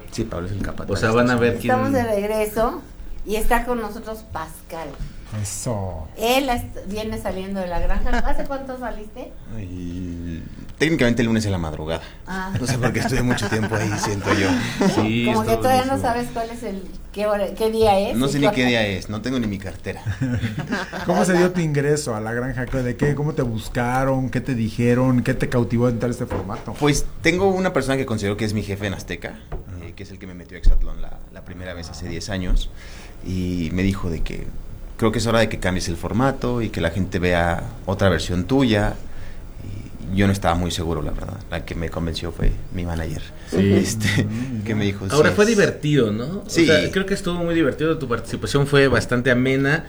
Sí, Pablo es el capataz. O sea, van a ver quién... Estamos de regreso y está con nosotros Pascal. Eso. Él viene saliendo de la granja. ¿Hace cuánto saliste? Y técnicamente el lunes en la madrugada. Ah. No sé por qué estuve mucho tiempo ahí, siento yo. Sí, como que está todavía buenísimo. no sabes cuál es qué día es. No sé ni qué día es, no tengo ni mi cartera. ¿Cómo se dio tu ingreso a la granja? ¿De qué? ¿Cómo te buscaron? ¿Qué te dijeron? ¿Qué te cautivó en entrar a este formato? Pues tengo una persona que considero que es mi jefe en Azteca, que es el que me metió a Exatlón la primera vez hace 10 años, y me dijo de que creo que es hora de que cambies el formato y que la gente vea otra versión tuya. Y yo no estaba muy seguro, la verdad. La que me convenció fue mi manager, que me dijo... Ahora sí, fue divertido, ¿no? Sí. O sea, creo que estuvo muy divertido, tu participación fue bastante amena.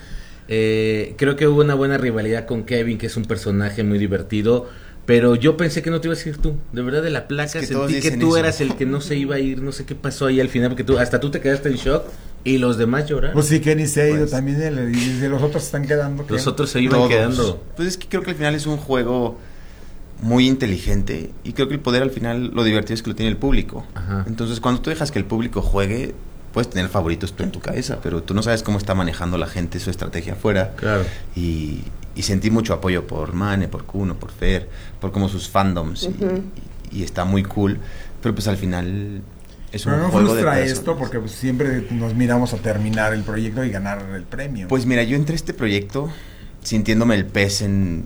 Creo que hubo una buena rivalidad con Kevin, que es un personaje muy divertido. Pero yo pensé que no te ibas a ir tú. De verdad, de la placa Es que todos sentí que dicen tú eso. eras el que no se iba a ir. No sé qué pasó ahí al final, porque hasta tú te quedaste en shock y los demás lloraron. Pues sí, Kenny se ha ido Pues, también, y de los otros se están quedando. ¿qué? Los otros se iban todos. quedando. Pues es que creo que al final es un juego muy inteligente y creo que el poder al final, lo divertido es que lo tiene el público. Ajá. Entonces cuando tú dejas que el público juegue, puedes tener favoritos tú en tu cabeza, pero tú no sabes cómo está manejando la gente su estrategia afuera. Claro. Y sentí mucho apoyo por Mane, por Kuno, por Fer, por como sus fandoms, y está muy cool, pero pues al final es un Pero no juego de frustra personas. esto porque pues, siempre nos miramos a terminar el proyecto y ganar el premio. Pues mira, yo entré a este proyecto sintiéndome el pez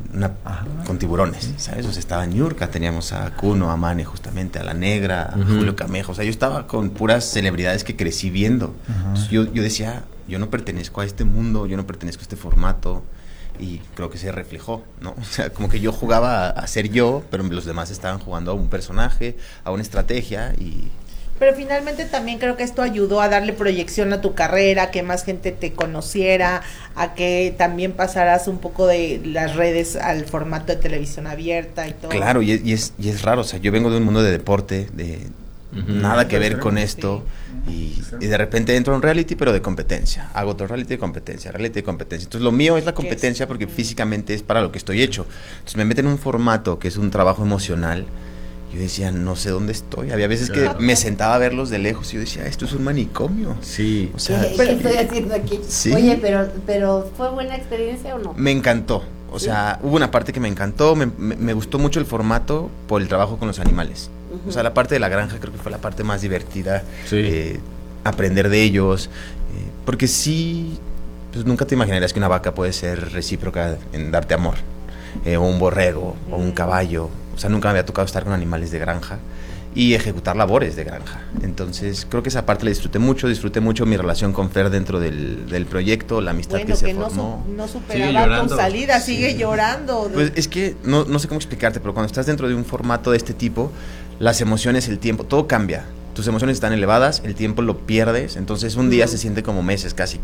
con tiburones, ¿sabes? O sea, estaba en Niurka, teníamos a Kuno, a Mane justamente, a La Negra, a Julio Camejo, o sea, yo estaba con puras celebridades que crecí viendo. Entonces, yo decía, yo no pertenezco a este mundo, yo no pertenezco a este formato, y creo que se reflejó, ¿no? O sea, como que yo jugaba a ser yo, pero los demás estaban jugando a un personaje, a una estrategia, y... Pero finalmente también creo que esto ayudó a darle proyección a tu carrera, a que más gente te conociera, a que también pasaras un poco de las redes al formato de televisión abierta y todo. Claro, y es raro, o sea, yo vengo de un mundo de deporte, de nada que ver con esto, y de repente entro a un reality, pero de competencia. Hago otro reality de competencia, Entonces lo mío es la competencia porque físicamente es para lo que estoy hecho. Entonces me meten en un formato que es un trabajo emocional. Yo decía, no sé dónde estoy. Había veces que me sentaba a verlos de lejos y yo decía, esto es un manicomio. Sí. O sea, ¿Qué estoy haciendo aquí? Sí. Oye, pero ¿fue buena experiencia o no? me encantó. O sea, hubo una parte que me encantó, me gustó mucho el formato por el trabajo con los animales. O sea, la parte de la granja creo que fue la parte más divertida. Sí. Aprender de ellos. Porque sí, pues nunca te imaginarías que una vaca puede ser recíproca en darte amor. O un borrego, o un caballo. O sea, nunca me había tocado estar con animales de granja y ejecutar labores de granja. Entonces, creo que esa parte la disfruté mucho mi relación con Fer dentro del proyecto, la amistad Bueno, que se que no, formó. no Sigue superaba llorando. tu salida, Sí. sigue llorando. Pues es que no sé cómo explicarte, pero cuando estás dentro de un formato de este tipo, las emociones, el tiempo, todo cambia. Tus emociones están elevadas, el tiempo lo pierdes, entonces un día se siente como meses, casi,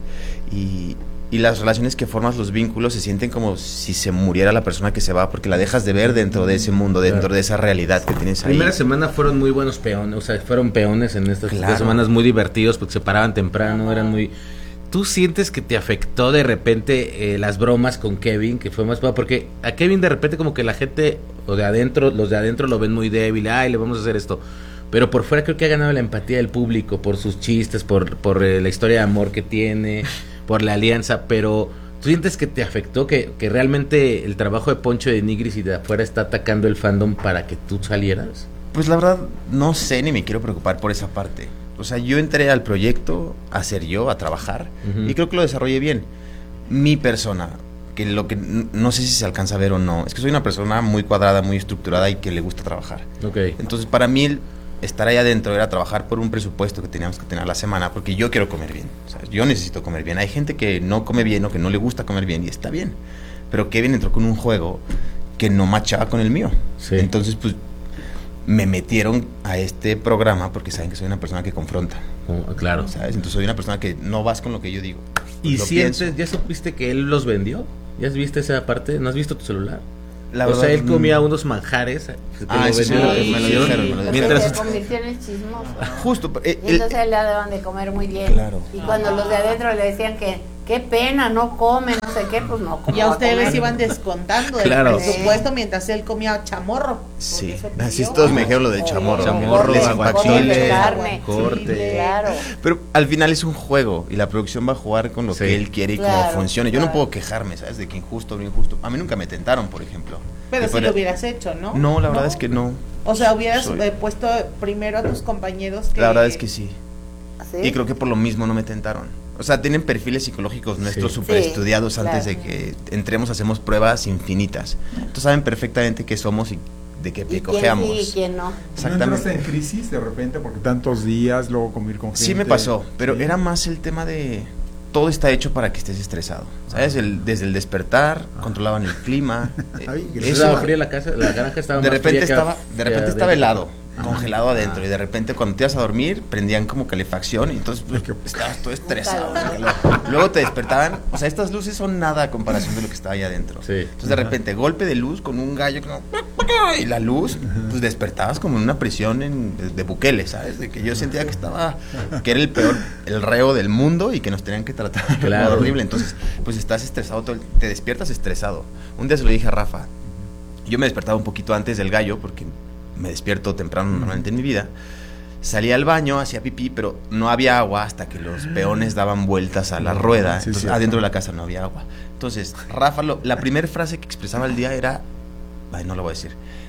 y las relaciones que formas, los vínculos, se sienten como si se muriera la persona que se va, porque la dejas de ver dentro de ese mundo, dentro de esa realidad que tienes ahí. Primera semana fueron muy buenos peones, o sea, fueron peones en estas Claro. 3 semanas muy divertidos porque se paraban temprano, eran muy... ¿Tú sientes que te afectó de repente las bromas con Kevin, que fue más... Porque a Kevin de repente como que la gente, los de adentro lo ven muy débil, ay, le vamos a hacer esto. Pero por fuera creo que ha ganado la empatía del público por sus chistes, por la historia de amor que tiene, por la alianza, pero ¿tú sientes que te afectó, que realmente el trabajo de Poncho de Nigris y de afuera está atacando el fandom para que tú salieras? Pues la verdad, no sé, ni me quiero preocupar por esa parte. O sea, yo entré al proyecto a ser yo, a trabajar, y creo que lo desarrollé bien. Mi persona, que lo que no sé si se alcanza a ver o no, es que soy una persona muy cuadrada, muy estructurada y que le gusta trabajar. Okay. Entonces, para mí, estar ahí adentro era trabajar por un presupuesto que teníamos que tener a la semana, porque yo quiero comer bien. O sea, yo necesito comer bien. Hay gente que no come bien o que no le gusta comer bien y está bien. Pero Kevin entró con un juego que no machaba con el mío. Sí. Entonces, pues, me metieron a este programa porque saben que soy una persona que confronta, Claro. ¿sabes? Entonces soy una persona que no vas con lo que yo digo. ¿Y lo sientes, pienso. ya supiste que él los vendió? ¿Ya has visto esa parte? ¿No has visto tu celular? La O sea, verdad, él comía unos manjares que Ah, lo eso sí, vendió en la me lo televisión. dijeron, me lo Porque Mientras se convirtió en el chismoso. Justo. Y entonces le daban de comer muy bien. Claro. Y cuando los de adentro le decían que qué pena, no come, no sé qué, pues no. ¿Cómo Y a va ustedes comer? les iban descontando del Claro. presupuesto mientras él comía chamorro. Sí, Porque eso así pidió. todos me dijeron lo del chamorro. Chamorro, Les corte impactó. de aguachile, carne. corte. Claro. Pero al final es un juego y la producción va a jugar con lo Sí. que él quiere y Claro, cómo funcione. Yo no claro. puedo quejarme, ¿sabes? De que injusto o no injusto. A mí nunca me tentaron, por ejemplo. Pero Que si fuera- lo hubieras hecho, ¿no? No, la verdad es que no. O sea, hubieras Soy- puesto primero a tus compañeros que... La verdad es que sí. ¿Sí? Y creo que por lo mismo no me tentaron. O sea, tienen perfiles psicológicos nuestros Sí. súper Sí, estudiados antes claro. de que entremos, hacemos pruebas infinitas. Entonces saben perfectamente qué somos y de qué ¿Y pie quién cojeamos. sí y quién no? ¿No entraste en Exactamente. crisis de repente porque tantos días, luego convivir con gente? Sí me pasó, pero Sí. era más el tema de todo está hecho para que estés estresado. ¿Sabes? Desde el despertar, controlaban el clima. Ay, eso- Estaba fría la casa, la granja estaba de más repente fría que- estaba, de repente que estaba adentro. helado, congelado adentro, y de repente cuando te ibas a dormir prendían como calefacción y entonces pues, estabas todo estresado. Luego te despertaban, o sea, estas luces son nada a comparación de lo que estaba ahí adentro. Sí. Entonces de repente golpe de luz con un gallo como, y la luz, pues despertabas como en una prisión de Bukele, ¿sabes? De que yo sentía que era el peor, el reo del mundo y que nos tenían que tratar de Claro. modo horrible. Entonces, pues estás estresado, te despiertas estresado. Un día se lo dije a Rafa, yo me despertaba un poquito antes del gallo porque me despierto temprano normalmente en mi vida. Salí al baño, hacía pipí, pero no había agua hasta que los peones daban vueltas a la rueda. Sí, Entonces, sí. adentro de la casa no había agua. Entonces, Rafa, la primera frase que expresaba el día era, ay, no lo voy a decir,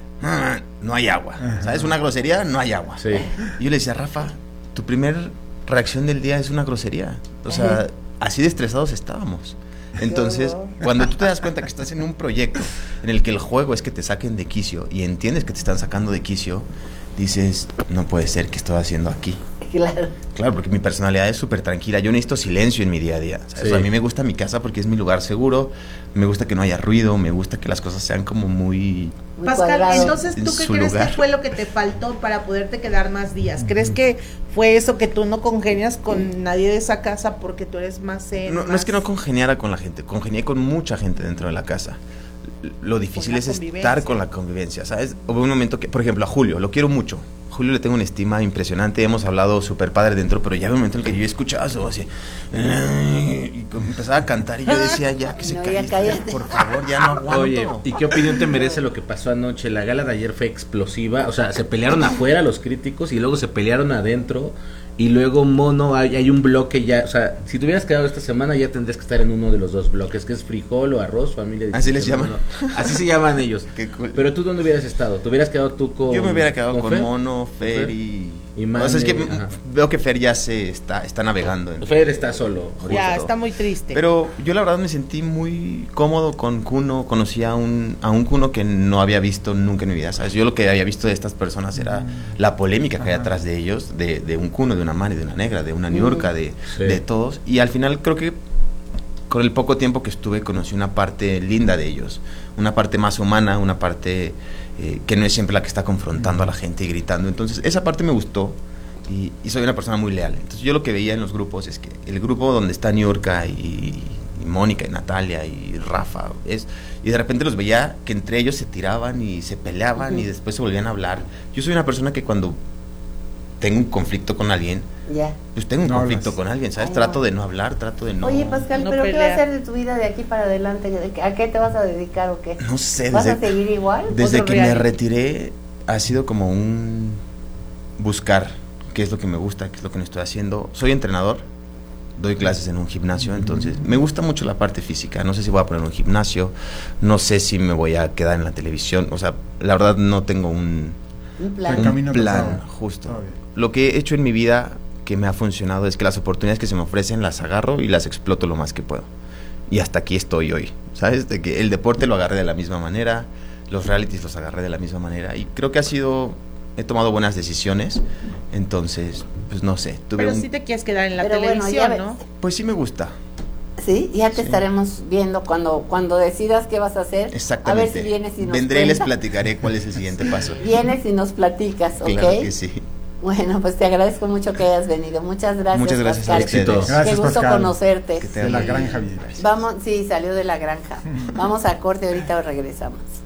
no hay agua. ¿Sabes? Una grosería, no hay agua. Sí. Y yo le decía, Rafa, tu primer reacción del día es una grosería. O sea, así de estresados estábamos. Entonces, horror. cuando tú te das cuenta que estás en un proyecto en el que el juego es que te saquen de quicio y entiendes que te están sacando de quicio, dices, no puede ser que estoy haciendo aquí. Claro. Claro, porque mi personalidad es súper tranquila. Yo necesito silencio en mi día a día. ¿Sabes? Sí. O sea, a mí me gusta mi casa porque es mi lugar seguro. Me gusta que no haya ruido. Me gusta que las cosas sean como muy... Muy Pascal, cuadrado. entonces, En ¿tú qué su crees lugar. que fue lo que te faltó para poderte quedar más días? ¿Crees que fue eso que tú no congenias con nadie de esa casa porque tú eres más zen? No es que no congeniara con la gente. Congenié con mucha gente dentro de la casa. Lo difícil la es estar convivencia. con la convivencia, ¿sabes? Hubo un momento que, por ejemplo, a Julio, lo quiero mucho. Julio le tengo una estima impresionante, hemos hablado súper padre dentro, pero ya había un momento en el que yo escuchaba eso así, y empezaba a cantar y yo decía, ya que se No, calle, ya cállate. por favor, ya no aguanto. Oye, ¿y qué opinión te merece lo que pasó anoche? La gala de ayer fue explosiva, o sea, se pelearon afuera los críticos y luego se pelearon adentro y luego Mono, hay un bloque ya, o sea, si te hubieras quedado esta semana ya tendrías que estar en uno de los dos bloques, que es frijol o arroz, familia. Así les Mono. llaman. Así se llaman ellos. Qué cool. Pero tú, ¿dónde hubieras estado? ¿Te hubieras quedado tú con... Yo me hubiera quedado con Fer? Mono, Fer Fer? y... Y o sea, es que Mane, ajá. veo que Fer ya se está navegando. Fer está solo. Ya, ahorita. está muy triste. Pero yo la verdad me sentí muy cómodo con Kuno. Conocí a un Kuno que no había visto nunca en mi vida, ¿sabes? Yo lo que había visto de estas personas era la polémica que hay atrás de ellos, de un Kuno, de una Mane, de una Negra, de una Niurka, Sí. de todos. Y al final creo que con el poco tiempo que estuve conocí una parte linda de ellos. Una parte más humana, una parte que no es siempre la que está confrontando a la gente y gritando. Entonces esa parte me gustó. Y soy una persona muy leal. Entonces yo lo que veía en los grupos es que el grupo donde está Niurka y Mónica y Natalia y Rafa y de repente los veía que entre ellos se tiraban y se peleaban y después se volvían a hablar. Yo soy una persona que cuando tengo un conflicto con alguien, Ya. pues tengo un No conflicto hablas. con alguien, ¿sabes? Ay, Trato no. de no hablar, trato de no... Oye, Pascal, No ¿pero qué va a pelear. hacer de tu vida de aquí para adelante? ¿A qué te vas a dedicar o qué? No sé, ¿Vas a seguir igual? desde Otro que me reality. retiré ha sido como un buscar qué es lo que me gusta, qué es lo que no estoy haciendo. Soy entrenador, doy clases en un gimnasio, entonces me gusta mucho la parte física. No sé si voy a poner un gimnasio, no sé si me voy a quedar en la televisión. O sea, la verdad no tengo un Un El plan. camino plan trazado. justo. Está bien. Lo que he hecho en mi vida que me ha funcionado es que las oportunidades que se me ofrecen las agarro y las exploto lo más que puedo. Y hasta aquí estoy hoy, ¿sabes? De que el deporte lo agarré de la misma manera, los realities los agarré de la misma manera y creo que he tomado buenas decisiones, entonces, pues no sé, tuve Pero un... sí te quieres quedar en la Pero bueno, televisión, ya ¿no? Pues sí me gusta, Sí, ya te Sí. estaremos viendo cuando decidas qué vas a hacer. exactamente. A ver si vienes y nos Vendré y les cuentas. platicaré cuál es el siguiente paso. Vienes y nos platicas, ¿ok? Claro que sí. Bueno, pues te agradezco mucho que hayas venido. Muchas gracias, Muchas gracias a Pascal. ustedes. Éxito. Gracias, Qué gusto Pascal. conocerte. Que te De la vaya bien. granja, bien. Vamos, sí, salió de la granja. Vamos a corte, ahorita regresamos.